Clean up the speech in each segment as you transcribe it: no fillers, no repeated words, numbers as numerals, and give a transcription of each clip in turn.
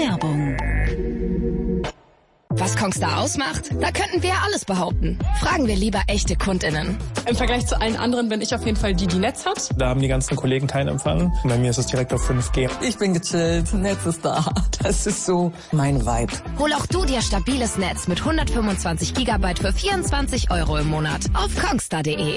Werbung. Was Kongstar ausmacht? Da könnten wir alles behaupten. Fragen wir lieber echte KundInnen. Im Vergleich zu allen anderen bin ich auf jeden Fall die Netz hat. Da haben die ganzen Kollegen keinen Empfang. Bei mir ist es direkt auf 5G. Ich bin gechillt, Netz ist da. Das ist so mein Vibe. Hol auch du dir stabiles Netz mit 125 GB für 24 € im Monat auf kongstar.de.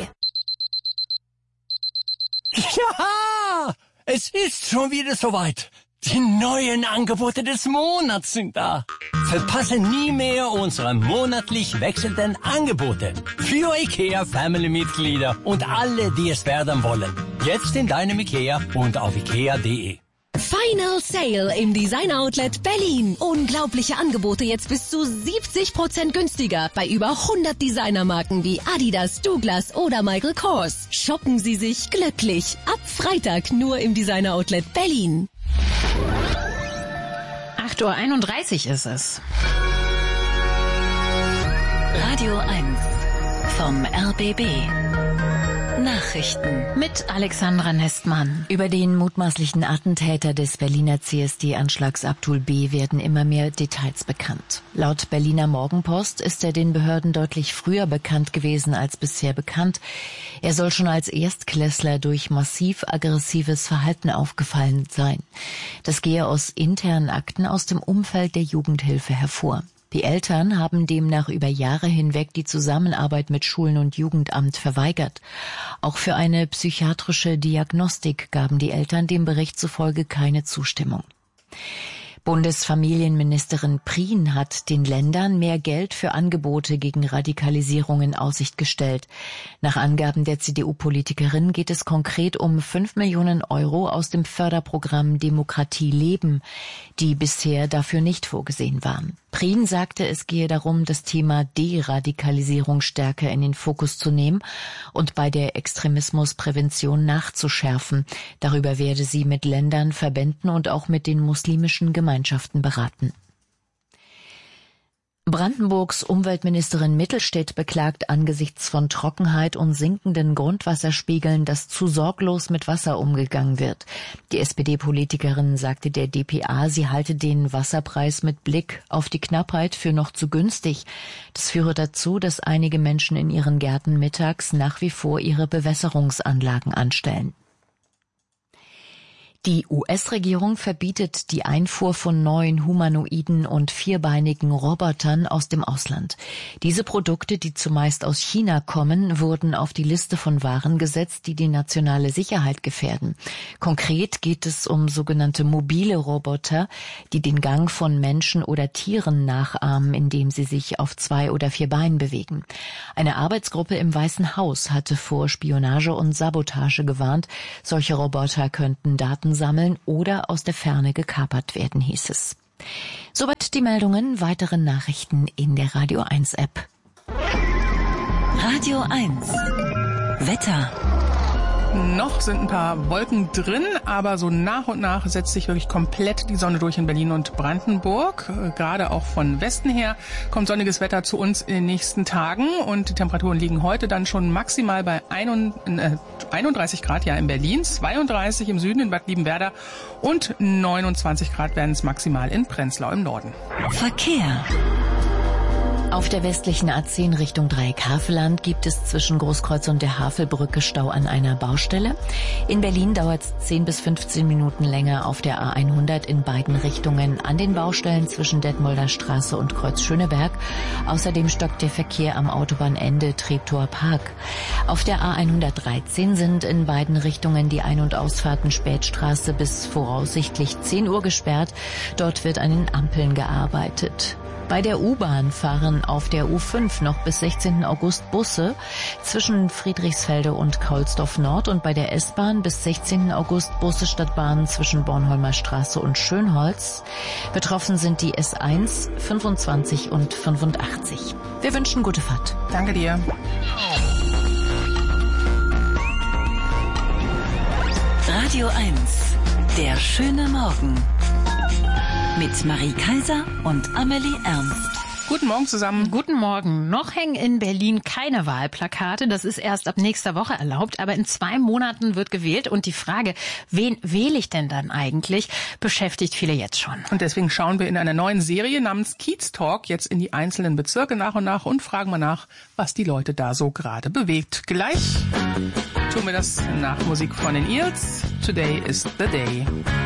Ja, es ist schon wieder soweit. Die neuen Angebote des Monats sind da. Verpasse nie mehr unsere monatlich wechselnden Angebote. Für IKEA-Family-Mitglieder und alle, die es werden wollen. Jetzt in deinem IKEA und auf ikea.de. Final Sale im Design Outlet Berlin. Unglaubliche Angebote jetzt bis zu 70% günstiger bei über 100 Designermarken wie Adidas, Douglas oder Michael Kors. Shoppen Sie sich glücklich. Ab Freitag nur im Designer Outlet Berlin. 8:31 Uhr ist es. Radio 1 vom RBB. Nachrichten Mit Alexandra Nestmann. Über den mutmaßlichen Attentäter des Berliner CSD-Anschlags Abdul B. werden immer mehr Details bekannt. Laut Berliner Morgenpost ist er den Behörden deutlich früher bekannt gewesen als bisher bekannt. Er soll schon als Erstklässler durch massiv aggressives Verhalten aufgefallen sein. Das gehe aus internen Akten aus dem Umfeld der Jugendhilfe hervor. Die Eltern haben demnach über Jahre hinweg die Zusammenarbeit mit Schulen und Jugendamt verweigert. Auch für eine psychiatrische Diagnostik gaben die Eltern dem Bericht zufolge keine Zustimmung. Bundesfamilienministerin Prien hat den Ländern mehr Geld für Angebote gegen Radikalisierung in Aussicht gestellt. Nach Angaben der CDU-Politikerin geht es konkret um 5 Millionen € aus dem Förderprogramm Demokratie leben, die bisher dafür nicht vorgesehen waren. Prien sagte, es gehe darum, das Thema Deradikalisierung stärker in den Fokus zu nehmen und bei der Extremismusprävention nachzuschärfen. Darüber werde sie mit Ländern, Verbänden und auch mit den muslimischen Gemeinschaften beraten. Brandenburgs Umweltministerin Mittelstädt beklagt angesichts von Trockenheit und sinkenden Grundwasserspiegeln, dass zu sorglos mit Wasser umgegangen wird. Die SPD-Politikerin sagte der dpa, sie halte den Wasserpreis mit Blick auf die Knappheit für noch zu günstig. Das führe dazu, dass einige Menschen in ihren Gärten mittags nach wie vor ihre Bewässerungsanlagen anstellen. Die US-Regierung verbietet die Einfuhr von neuen humanoiden und vierbeinigen Robotern aus dem Ausland. Diese Produkte, die zumeist aus China kommen, wurden auf die Liste von Waren gesetzt, die die nationale Sicherheit gefährden. Konkret geht es um sogenannte mobile Roboter, die den Gang von Menschen oder Tieren nachahmen, indem sie sich auf 2 oder 4 Beinen bewegen. Eine Arbeitsgruppe im Weißen Haus hatte vor Spionage und Sabotage gewarnt. Solche Roboter könnten Daten sammeln oder aus der Ferne gekapert werden, hieß es. Soweit die Meldungen, weitere Nachrichten in der Radio 1 App. Radio 1 Wetter. Noch sind ein paar Wolken drin, aber so nach und nach setzt sich wirklich komplett die Sonne durch in Berlin und Brandenburg. Gerade auch von Westen her kommt sonniges Wetter zu uns in den nächsten Tagen und die Temperaturen liegen heute dann schon maximal bei 31 Grad ja in Berlin, 32 im Süden in Bad Liebenwerda und 29 Grad werden es maximal in Prenzlau im Norden. Verkehr. Auf der westlichen A10 Richtung Dreieck-Havelland gibt es zwischen Großkreuz und der Havelbrücke Stau an einer Baustelle. In Berlin dauert es 10 bis 15 Minuten länger auf der A100 in beiden Richtungen an den Baustellen zwischen Detmolder Straße und Kreuz Schöneberg. Außerdem stockt der Verkehr am Autobahnende Treptower Park. Auf der A113 sind in beiden Richtungen die Ein- und Ausfahrten Spätstraße bis voraussichtlich 10 Uhr gesperrt. Dort wird an den Ampeln gearbeitet. Bei der U-Bahn fahren auf der U5 noch bis 16. August Busse zwischen Friedrichsfelde und Kaulsdorf Nord und bei der S-Bahn bis 16. August Busse statt Bahnen zwischen Bornholmer Straße und Schönholz. Betroffen sind die S1, 25 und 85. Wir wünschen gute Fahrt. Danke dir. Radio 1, der schöne Morgen. Mit Marie Kaiser und Amelie Ernst. Guten Morgen zusammen. Guten Morgen. Noch hängen in Berlin keine Wahlplakate. Das ist erst ab nächster Woche erlaubt. Aber in 2 Monaten wird gewählt. Und die Frage, wen wähle ich denn dann eigentlich, beschäftigt viele jetzt schon. Und deswegen schauen wir in einer neuen Serie namens Kiez Talk jetzt in die einzelnen Bezirke nach und nach und fragen mal nach, was die Leute da so gerade bewegt. Gleich tun wir das nach Musik von den Eels. Today is the day.